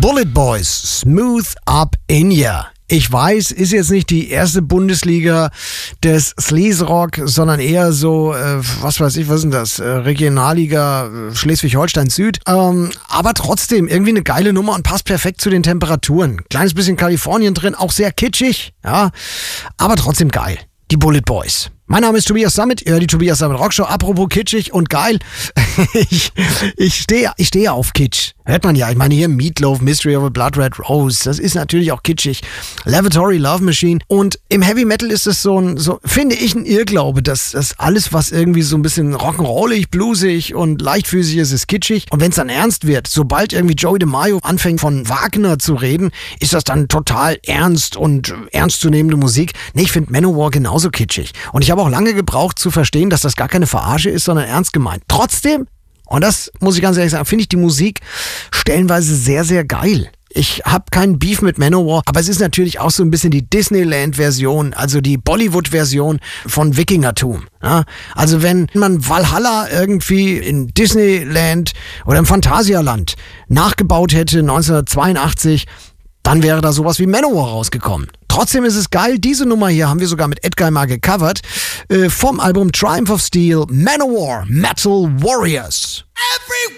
Bullet Boys, Smooth Up In Ya. Ich weiß, ist jetzt nicht die erste Bundesliga des Sleaze-Rock, sondern eher so, was ist denn das? Regionalliga Schleswig-Holstein Süd. Aber trotzdem irgendwie eine geile Nummer und passt perfekt zu den Temperaturen. Kleines bisschen Kalifornien drin, auch sehr kitschig, ja, aber trotzdem geil. Die Bullet Boys. Mein Name ist Tobias Sammet, ihr hört die Tobias Sammet Rockshow. Apropos kitschig und geil, ich stehe auf Kitsch. Hört man ja, ich meine hier Meatloaf, Mystery of a Blood Red Rose, das ist natürlich auch kitschig. Lavatory Love Machine. Und im Heavy Metal ist es finde ich, ein Irrglaube, dass das alles, was irgendwie so ein bisschen rock'n'rollig, bluesig und leichtfüßig ist kitschig. Und wenn es dann ernst wird, sobald irgendwie Joey DeMaio anfängt von Wagner zu reden, ist das dann total ernst und ernstzunehmende Musik. Nee, ich finde Manowar genauso kitschig. Und ich habe auch lange gebraucht zu verstehen, dass das gar keine Verarsche ist, sondern ernst gemeint. Trotzdem, und das muss ich ganz ehrlich sagen, finde ich die Musik stellenweise sehr, sehr geil. Ich habe keinen Beef mit Manowar, aber es ist natürlich auch so ein bisschen die Disneyland-Version, also die Bollywood-Version von Wikingertum. Ja? Also wenn man Valhalla irgendwie in Disneyland oder im Phantasialand nachgebaut hätte 1982, dann wäre da sowas wie Manowar rausgekommen. Trotzdem ist es geil, diese Nummer hier haben wir sogar mit Edguy mal gecovert, vom Album Triumph of Steel, Manowar, Metal Warriors.